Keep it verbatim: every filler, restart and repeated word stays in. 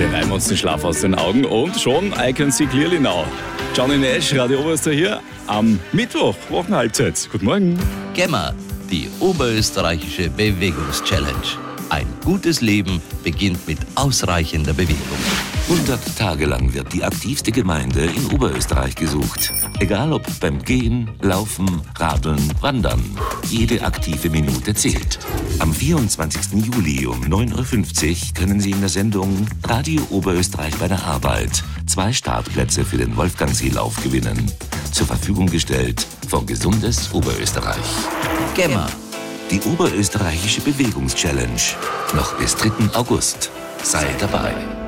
Wir reiben uns den Schlaf aus den Augen und schon I can see clearly now. Johnny Nash, Radio Oberösterreich hier am Mittwoch, Wochenhalbzeit. Guten Morgen. Gemma, die oberösterreichische Bewegungs-Challenge. Ein gutes Leben beginnt mit ausreichender Bewegung. hundert Tage lang wird die aktivste Gemeinde in Oberösterreich gesucht. Egal ob beim Gehen, Laufen, Radeln, Wandern. Jede aktive Minute zählt. Am vierundzwanzigsten Juli um neun Uhr fünfzig können Sie in der Sendung Radio Oberösterreich bei der Arbeit zwei Startplätze für den Wolfgangseelauf gewinnen. Zur Verfügung gestellt von Gesundes Oberösterreich. Gemma, Die oberösterreichische Bewegungs-Challenge. Noch bis dritten August. Sei dabei.